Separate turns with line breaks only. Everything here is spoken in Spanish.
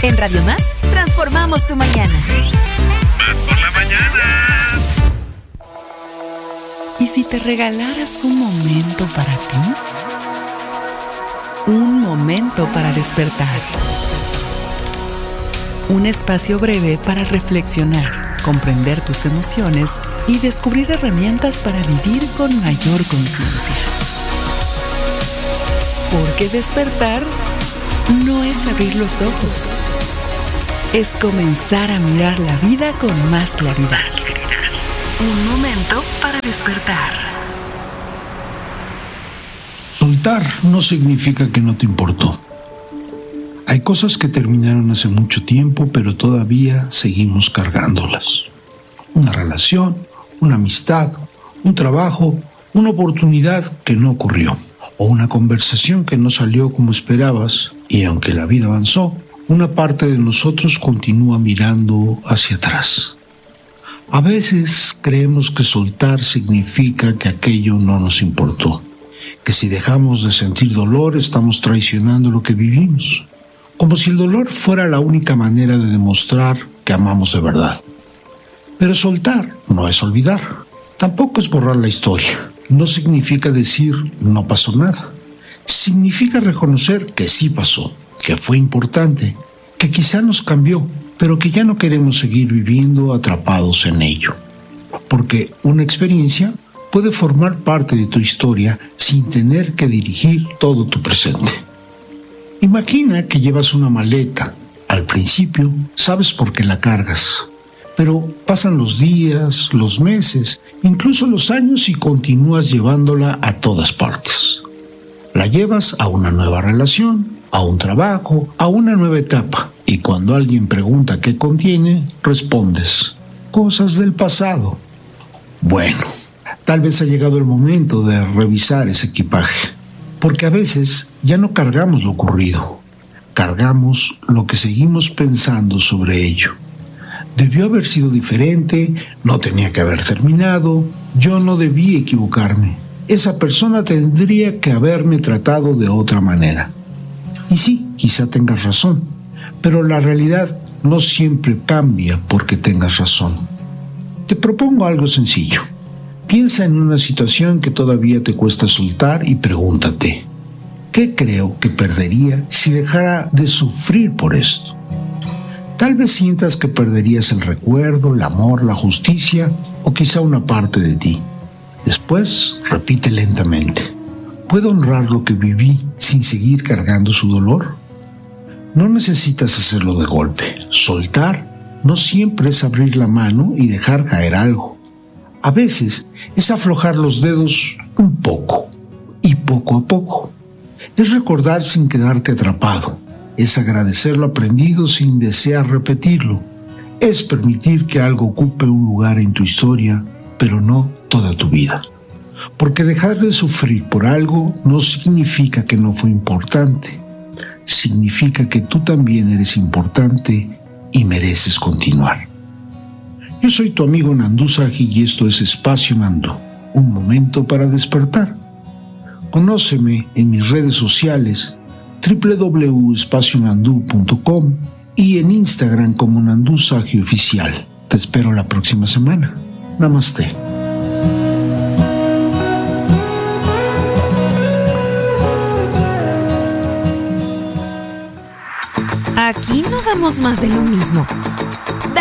En Radio Más, transformamos tu mañana.
¡Más por la mañana!
¿Y si te regalaras un momento para ti? Un momento para despertar. Un espacio breve para reflexionar, comprender tus emociones y descubrir herramientas para vivir con mayor conciencia. Porque despertar no es abrir los ojos, es comenzar a mirar la vida con más claridad. Un momento para despertar.
Soltar no significa que no te importó. Hay cosas que terminaron hace mucho tiempo, pero todavía seguimos cargándolas. Una relación, una amistad, un trabajo, una oportunidad que no ocurrió, o una conversación que no salió como esperabas, y aunque la vida avanzó, una parte de nosotros continúa mirando hacia atrás. A veces creemos que soltar significa que aquello no nos importó, que si dejamos de sentir dolor estamos traicionando lo que vivimos, como si el dolor fuera la única manera de demostrar que amamos de verdad. Pero soltar no es olvidar, tampoco es borrar la historia. No significa decir no pasó nada. Significa reconocer que sí pasó, que fue importante, que quizá nos cambió, pero que ya no queremos seguir viviendo atrapados en ello. Porque una experiencia puede formar parte de tu historia sin tener que dirigir todo tu presente. Imagina que llevas una maleta. Al principio sabes por qué la cargas, pero pasan los días, los meses, incluso los años y continúas llevándola a todas partes. La llevas a una nueva relación, a un trabajo, a una nueva etapa, y cuando alguien pregunta qué contiene, respondes: cosas del pasado. Bueno, tal vez ha llegado el momento de revisar ese equipaje, porque a veces ya no cargamos lo ocurrido, cargamos lo que seguimos pensando sobre ello. Debió haber sido diferente, no tenía que haber terminado, yo no debí equivocarme. Esa persona tendría que haberme tratado de otra manera. Y sí, quizá tengas razón, pero la realidad no siempre cambia porque tengas razón. Te propongo algo sencillo. Piensa en una situación que todavía te cuesta soltar y pregúntate: ¿qué creo que perdería si dejara de sufrir por esto? Tal vez sientas que perderías el recuerdo, el amor, la justicia o quizá una parte de ti. Después, repite lentamente: ¿puedo honrar lo que viví sin seguir cargando su dolor? No necesitas hacerlo de golpe. Soltar no siempre es abrir la mano y dejar caer algo. A veces es aflojar los dedos un poco y poco a poco. Es recordar sin quedarte atrapado. Es agradecer lo aprendido sin desear repetirlo. Es permitir que algo ocupe un lugar en tu historia, pero no toda tu vida. Porque dejar de sufrir por algo no significa que no fue importante. Significa que tú también eres importante y mereces continuar. Yo soy tu amigo Nandú Saji y esto es Espacio Nandú, un momento para despertar. Conóceme en mis redes sociales www.espacionandú.com y en Instagram como Nandú Saji Oficial. Te espero la próxima semana. Namaste.
Aquí no damos más de lo mismo.